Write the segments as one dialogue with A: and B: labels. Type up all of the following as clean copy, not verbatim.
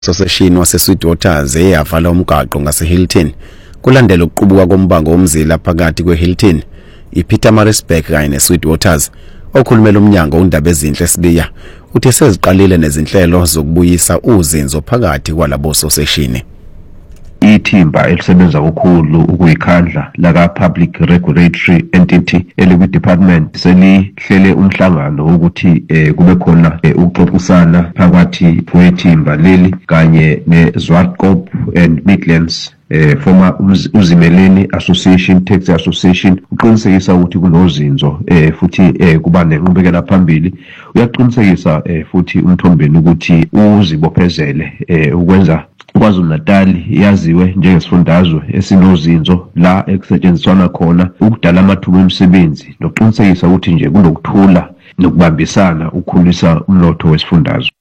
A: Association waseSweetwaters eyavala umgaqo ngaseHilton kulandela ukuqubuka kombango womzila phakathi kweHilton, iPietermaritzburg kanye neSweetwaters. Okhulumela umnyango undaba ezinhle Sibiya uthi seziqalile nezinhlelo zokubuyisa uzinzo phakathi kwalabo soseshini.
B: Ithimba elisebenza kakhulu ukuyikhandla laka Public Regulatory Entity elikwi department selihlele umhlangano ukuthi kube khona ukuxoxisana phakathi kwethimba leli kanye neZwartkop and Midlands former uzimeleni association taxi association uqinisekisa ukuthi kunozinzo futhi kuba nenqubekela phambili. Uyaqinisekisa futhi uMthombeni ukuthi uzibophezele ukwenza KwaZulu-Natal yaziwe njengesifundazwe esinozinzo la ekusetshenziswana khona ukudala amathuba emisebenzi nokuqinisekisa ukuthi nje kunokuthula nokubambisana ukukhulisa umnotho wesifundazwe.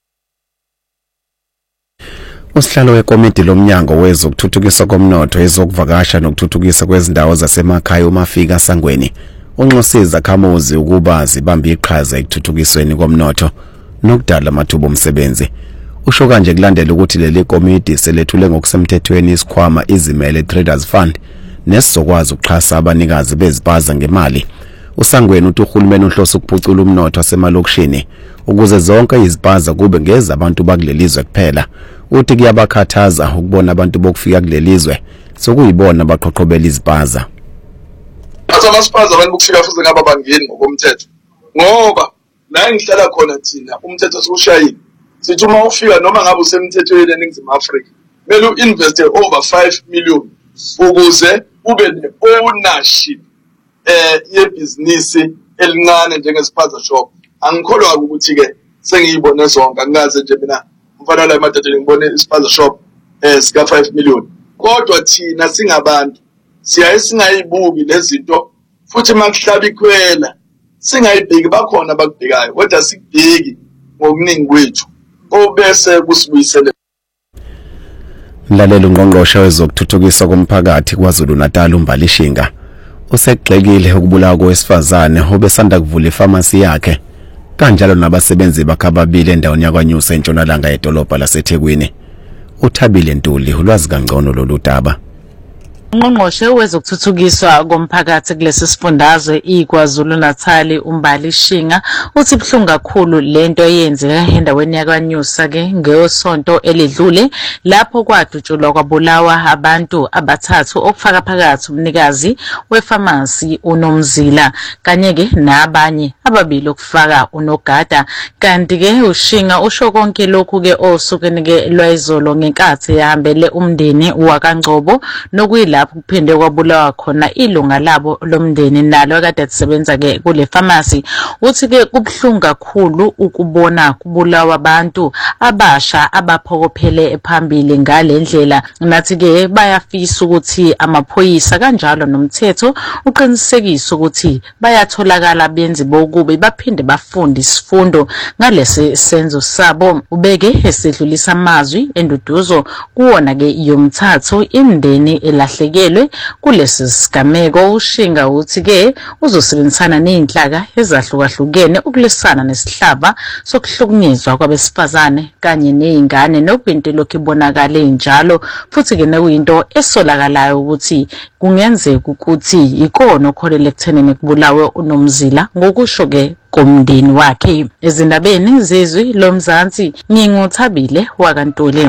A: Usihlalo wekomiti lomnyango wezokuthuthukiswa komnotho ezokuvakasha nokuthuthukiswa kwezindawo zasemakhaya uMafika Sangweni unxusiza Khamuzi ukuba zibambe iqhaza ekuthuthukisweni komnotho nokudala amathuba omsebenzi. Usho kanje kulandela ukuthi leli komiti selethule ngokusemthethweni isikhwama izimele Traders Fund nesizokwazi ukuxhasa abanikazi bezipaza ngemali. USangweni uthi uhulumeni uhloso ukuphucula umnotho wasemalokishini ukuze zonke izipaza kube ngeza abantu bakulelizwe kuphela. Uthi kuyabakhathaza ukubona abantu bokufika kulelizwe sokuyibona abaqoqobela izipaza.
C: Abasipaza abantu bokufika futhi ngaba bangeni ngokomthetho ngoba la engihlala khona thina umthetho sokushayina sithi uma ufika noma ngabe usemthethweni eNingizimu Afrika kumele uinveste over 5 million ukuze ube ne-ownership yebusiness elincane njengesipaza shop. Angikholwa ukuthi ke sengiyibone zonke angikaze nje mina mfana la emadodeni ngibone isipaza shop sika 5 million. Kodwa thina singabantu siyaye singayibuki lezinto futhi makuhlaba ikhwela singayibheki bakhona bakubhekayo kodwa sikubheki ngokuningi kwethu obese kusibuyisele.
A: Mlalelo ungqongqoshe wezokuthuthukiswa komphakathi KwaZulu-Natal uMbalishinga usegxekile ukubulawa kowesifazane obesanda kuvula ifamasi yakhe kanjalo nabasebenzi bakhe ababili endaweni yakwaNyusa entshonalanga yedolobha laseThekwini. UThabile Ntuli ulwazi kangcono lolu daba.
D: Ungqongqoshe wezokuthuthukiswa komphakathi kulesi sifundazwe iKwaZulu-Natal uMbalishinga uthi buhlungu kakhulu lento eyenzeka endaweni yakwaNyusa ke ngeSonto elidlule lapho kwadutshulwa kwabulawa abantu abathathu okufaka phakathi umnikazi wefamasi uNomzila kanye ke nabanye ababili okufaka uNogada. Kanti ke uShinga usho konke lokhu ke osukeni ke lwayizolo ngenkathi yahambele umndeni wakaNgcobo nokuyila kuphinde kwabulawa khona ilunga labo lomndeni nalo kade lisebenza ke kule pharmacy. Uthi ke kubhlungu kakhulu ukubona kubulawa abantu abasha abaphokophele phambili ngalendlela. Nathi ke bayafisa ukuthi amaphoyisa kanjalo nomthetho uqinisekisa ukuthi bayatholakala benzi bokubi baphinde bafunde isifundo ngalesi senzo sabo. Ubeke esedlulisa amazwi enduduzo kuwona ke yomthatho imndeni elahleke kulesi sigameko. Ushinga uthi ke uzosebenzisana nezinhlaka ezahlukahlukene ukulwisana nesihlaba sokuhlukunyezwa kwabesifazane kanye nezingane nokuyinto lokho ibonakala enjalo futhi ke nekuyinto esolakalayo ukuthi kungenzeka ukuthi ikona okholela ekuthenini kubulawe uNomzila ngokusho ke komndeni wakhe. Ezindabeni zezwi loMzansi nginguthabile wakaNtuli.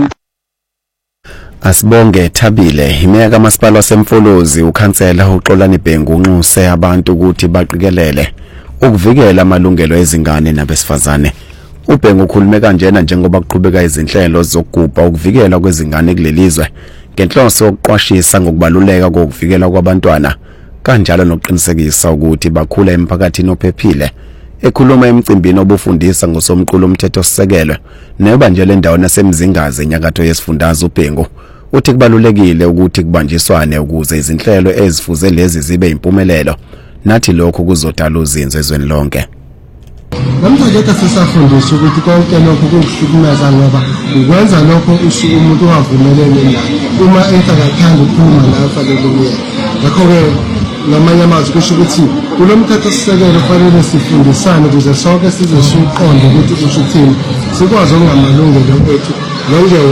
A: Asibonge Thabile. Imeya kaMasipala waseMfolozi ukhansela uXolani Bhengu unxuse abantu ukuthi baqikelele ukuvikela amalungelo ezingane nabesifazane. uBhengu ukhulume kanjena njengoba kuqhubeka izinhlelo zokugubha ukuvikela kwezingane kulelizwe ngenhloso yokuqwashisa ngokubaluleka kokuvikela kwabantwana kanjalo nokuqinisekisa ukuthi bakhula emphakathini ophephile. Ekhuluma emcimbini obufundisa ngosomqulu umthetho sisekelo nebanjele endaweni yaseMzingazi enyakatho yesifundazwe uBhengu uthi kubalulekile ukuthi kubanjiswane ukuze izinhlelo ezifuze lezi zibe impumelelo nathi lokho kuzodala uzinzo ezweni lonke.
E: Namhlanje sisafundiswa ukuthi konke lokho kuhlukumeza ngoba ukwenza lokho umuntu ungavumelene nayo uma engathanda ukuphuma la afanele ukuya. Ngakho-ke ngamanye amazwi kusho ukuthi kulo mthetho sisekelo kufanele sifundisane ukuze sonke size siqonde ukuthi usho uthini sikwazi ongamalungelo ethu lonke